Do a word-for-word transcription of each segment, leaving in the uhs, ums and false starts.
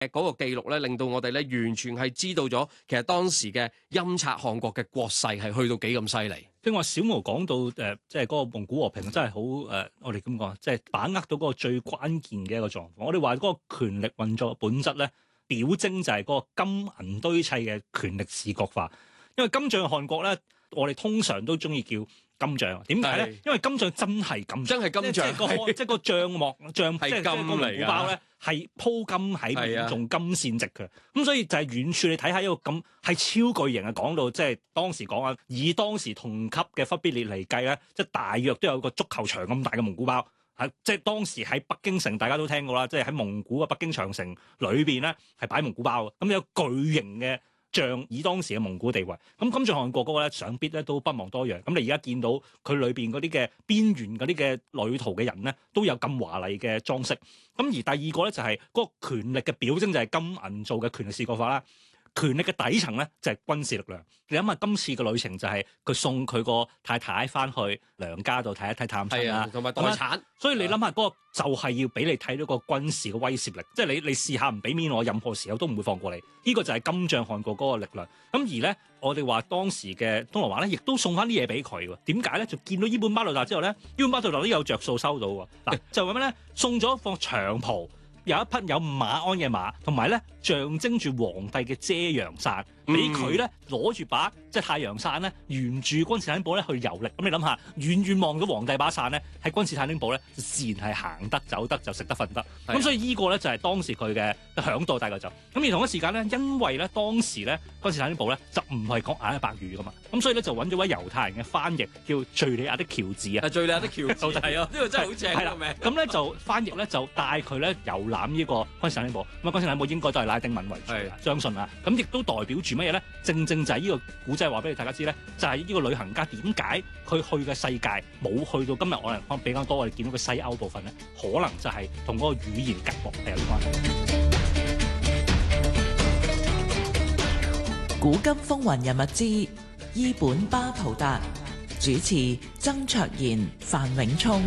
嗰個記錄咧，令到我哋咧完全係知道咗，其實當時嘅欽察汗國嘅國勢係去到幾咁犀利。 正話小毛講到誒，即係嗰個蒙古和平真係好誒，我哋咁講，即係把握到嗰個最關鍵嘅一個狀況。我哋話嗰個權力運作嘅本質咧，表徵就係嗰個金銀堆砌嘅權力視覺化。因為金帳汗國咧，我哋通常都中意叫金帳，點解咧？因為金帳真係金， 真係金帳， 即係個即係個帳幕帳， 係即係個蒙古包咧，係鋪金喺面，仲金線直嘅。咁所以就係遠處你睇下一個咁係超巨型嘅，講到即係當時講啊，以當時同級嘅忽必烈嚟計咧，即係大約都有個足球場咁大嘅蒙古包。係即係當時喺北京城，大家都聽過啦，即係喺蒙古嘅北京長城裏邊咧係擺蒙古包嘅，咁有巨型嘅像以當時嘅蒙古地位，咁金帳汗國嗰個咧想必咧都不忘多樣。咁你而家見到佢裏邊嗰啲嘅邊緣嗰啲嘅旅途嘅人咧，都有咁華麗嘅裝飾。咁而第二個咧就係嗰個權力嘅表徵，就係金銀做嘅權力視覺化啦。權力嘅底層咧就係軍事力量。你諗下今次嘅旅程就係佢送佢個太太翻去娘家度睇一睇探親啦， 同埋待產。 所以你諗下嗰個就係要俾你睇到個軍事嘅威懾力，即係你你試下唔俾面我，任何時候都唔會放過你。呢個就係金帳汗國嗰個力量。咁而咧，我哋話當時嘅東羅馬咧，亦都送翻啲嘢俾佢喎。點解咧？就見到伊本巴魯達之後咧，伊本巴魯達都有着數收到喎。嗱，就咁樣咧，送咗一副長袍。有一匹有馬鞍嘅馬，同埋咧象徵住皇帝嘅遮陽傘，俾佢咧攞住把即係太陽傘咧，沿住君士坦丁堡咧去遊歷。咁你諗下，遠遠望到皇帝把傘咧，喺君士坦丁堡咧，自然係行得走得就食得瞓得。咁的所以呢個咧就係當時佢嘅響度大概就咁。而同一時間咧，因為咧當時咧君士坦丁堡咧就唔係講阿拉伯語噶嘛，咁所以咧就揾咗位猶太人嘅翻譯叫敍利亞的喬治啊。 敍利亞的喬治係啊，呢個真係好正嘅名。 咁咧就翻譯咧就帶佢咧遊覽呢個君士坦丁堡。咁啊君士坦丁堡應該都係拉丁文為主，的相信啊。咁亦都代表住乜嘢咧？正正就係呢個古仔話俾你大家知咧，就係、是、呢個旅行家點解佢去嘅世界冇去到今日我哋比較多我哋見到嘅西歐部分咧，可能就係同嗰個語言隔膜係有啲關係。 古今風雲人物之伊本巴圖達，主持曾卓賢、范永聰。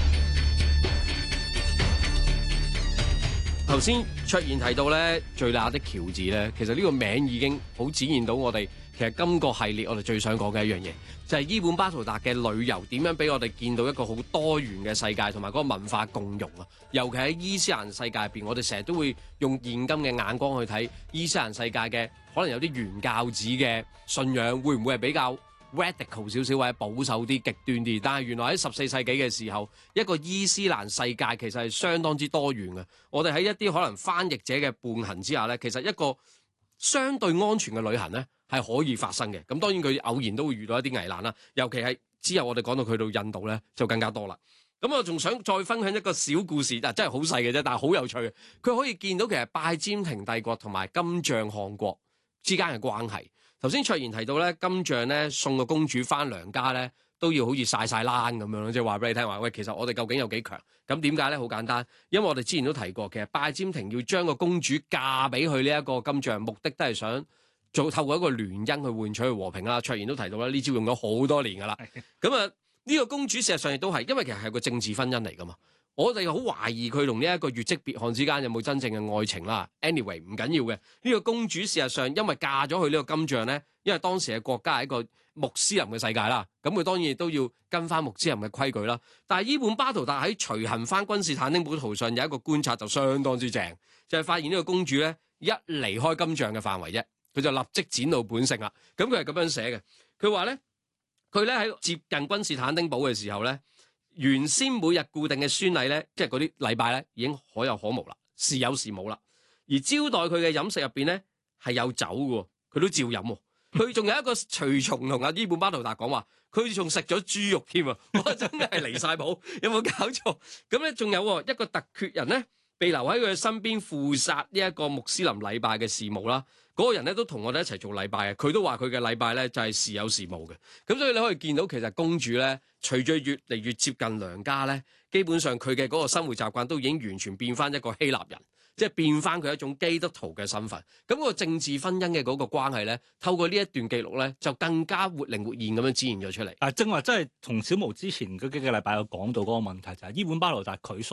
頭先卓賢提到咧，敍利亞的喬治咧，其實呢個名已經好展現到我哋其實今個系列我哋最想講嘅一樣嘢，就係、是、伊本巴圖達嘅旅遊點樣俾我哋見到一個好多元嘅世界，同埋嗰個文化共融啊！尤其喺伊斯蘭世界入邊，我哋成日都會用現今嘅眼光去睇伊斯蘭世界嘅可能有啲原教旨嘅信仰，會唔會係比較 radical 少少或者保守啲、極端啲？但係原來喺十四世紀嘅時候，一個伊斯蘭世界其實係相當之多元嘅。我哋喺一啲可能翻譯者嘅伴行之下呢，其實一個相對安全嘅旅行呢係可以發生嘅。咁當然佢偶然都會遇到一啲危難啦，尤其係之後我哋講到去到印度呢，就更加多啦。咁我仲想再分享一個小故事，啊，真係好細嘅啫，但係好有趣嘅。佢可以見到其實拜占庭帝國同埋金帳汗國之間嘅關係。頭先卓然提到咧，金帳咧送個公主翻娘家咧，都要好似晒晒冷咁樣咯，即係話俾你聽話，喂，其實我哋究竟有幾強？咁點解咧？好簡單，因為我哋之前都提過，其實拜占庭要將個公主嫁俾佢呢一個金帳，目的都係想做透過一個聯姻去換取佢和平啦。卓然都提到啦，呢招用咗好多年噶啦。咁啊，呢個公主事實上亦都係，因為其實係個政治婚姻嚟噶嘛。我哋好懷疑佢同呢一個月跡別漢之間有冇真正嘅愛情啦。Anyway 唔緊要嘅，呢個公主事實上因為嫁咗去呢個金帳咧，因為當時嘅國家係一個穆斯林嘅世界啦，咁佢當然亦都要跟翻穆斯林嘅規矩啦。但係伊本巴圖達喺隨行翻君士坦丁堡途上有一個觀察就相當之正，就係發現呢個公主咧一離開金帳嘅範圍啫，佢就立即展露本性啦。咁佢係咁樣寫嘅，佢話咧佢咧喺接近君士坦丁堡嘅時候咧。原先每日固定嘅宣禮咧，即係嗰啲禮拜咧，已經可有可無啦，時有時冇啦。而招待佢嘅飲食入邊咧係有酒嘅，佢都照飲。佢仲有一個隨從同阿伊本巴圖達講話，佢仲食咗豬肉添啊！我真係離晒譜，有冇搞錯？咁咧仲有一個突厥人咧，被留喺佢身邊負責呢一個穆斯林禮拜嘅事務啦。嗰、那個人咧都同我哋一齊做禮拜嘅，佢都話佢嘅禮拜咧就係時有時無嘅。咁所以你可以見到，其實公主咧隨住越嚟越接近娘家咧，基本上佢嘅嗰個生活習慣都已經完全變翻一個希臘人，即係變翻佢一種基督徒嘅身份。咁個政治婚姻嘅嗰個關係咧，透過呢一段記錄咧，就更加活靈活現咁樣展現咗出嚟。 啊，正話真係同小毛之前嗰幾個禮拜有講到嗰個問題，就係伊本巴圖達佢所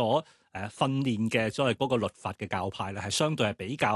誒訓練嘅所謂嗰個律法嘅教派咧，係相對係比較